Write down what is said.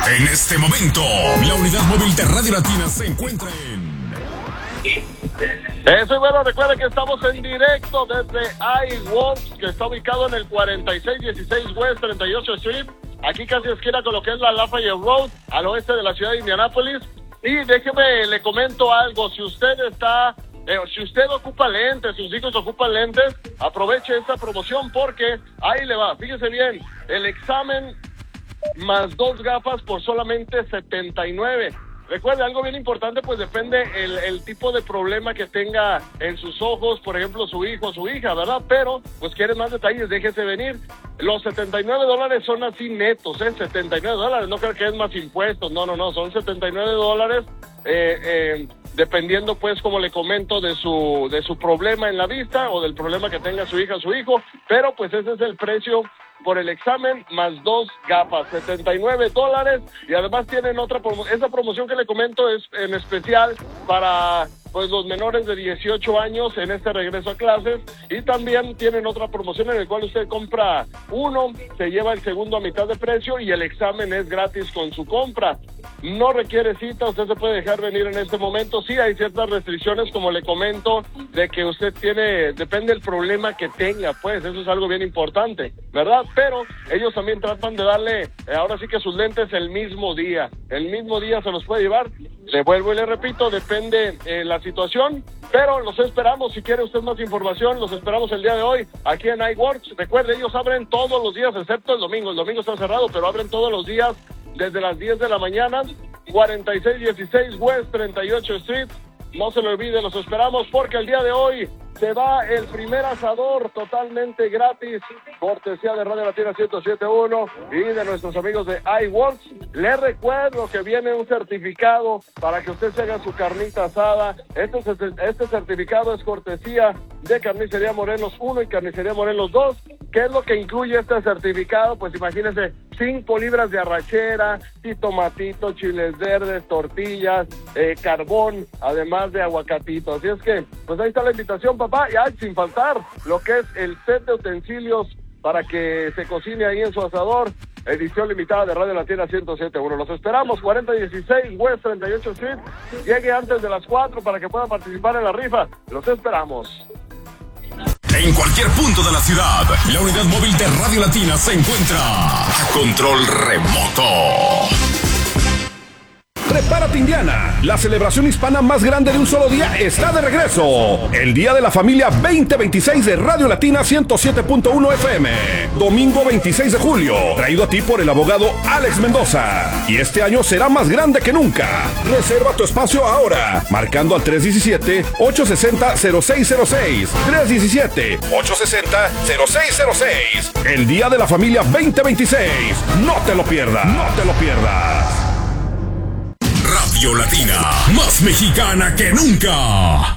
En este momento, la unidad móvil de Radio Latina se encuentra en... Eso, y bueno, recuerden que estamos en directo desde iWorks, que está ubicado en el 4616 West 38 Street, aquí casi esquina con lo que es la Lafayette Road, al oeste de la ciudad de Indianápolis. Y déjeme, le comento algo, si usted ocupa lentes, sus hijos ocupan lentes, aproveche esta promoción porque ahí le va, fíjese bien, el examen más 2 gafas por solamente $79. Recuerde, algo bien importante, pues depende el tipo de problema que tenga en sus ojos, por ejemplo, su hijo o su hija, ¿verdad? Pero, pues quieren más detalles, déjese venir. Los $79 son así netos, $79, no creo que es más impuestos, no, son $79, dependiendo, pues, como le comento, de su problema en la vista o del problema que tenga su hija o su hijo, pero, pues, ese es el precio por el examen más 2 gafas, $79, y además tienen esa promoción que le comento es en especial para pues los menores de 18 años en este regreso a clases, y también tienen otra promoción en la cual usted compra uno, se lleva el segundo a mitad de precio y el examen es gratis con su compra. No requiere cita, usted se puede dejar venir en este momento. Sí hay ciertas restricciones, como le comento, de que usted depende del problema que tenga, pues eso es algo bien importante, ¿verdad? Pero ellos también tratan de darle, ahora sí que sus lentes el mismo día se los puede llevar. Le vuelvo y le repito, depende la situación, pero los esperamos. Si quiere usted más información, los esperamos el día de hoy aquí en iWorks. Recuerde, ellos abren todos los días, excepto el domingo está cerrado, pero abren todos los días desde las 10 de la mañana, 4616 West 38 Street. No se lo olvide, los esperamos porque el día de hoy se va el primer asador totalmente gratis, cortesía de Radio Latina 107.1 y de nuestros amigos de iWorks. Les recuerdo que viene un certificado para que usted se haga su carnita asada. Este certificado es cortesía de Carnicería Morelos 1 y Carnicería Morelos 2. ¿Qué es lo que incluye este certificado? Pues imagínense, 5 libras de arrachera, tomatito, chiles verdes, tortillas, carbón, además de aguacatito. Así es que, pues ahí está la invitación, papá, y sin faltar lo que es el set de utensilios para que se cocine ahí en su asador. Edición limitada de Radio Latina 107.1. Los esperamos, 4016 West 38 Street. Llegue antes de las 4 para que pueda participar en la rifa. Los esperamos. En cualquier punto de la ciudad, la unidad móvil de Radio Latina se encuentra a control remoto. Prepárate, Indiana. La celebración hispana más grande de un solo día está de regreso. El Día de la Familia 2026 de Radio Latina 107.1 FM. Domingo 26 de julio. Traído a ti por el abogado Alex Mendoza. Y este año será más grande que nunca. Reserva tu espacio ahora. Marcando al 317-860-0606. 317-860-0606. El Día de la Familia 2026. No te lo pierdas. No te lo pierdas. Radio Latina, más mexicana que nunca.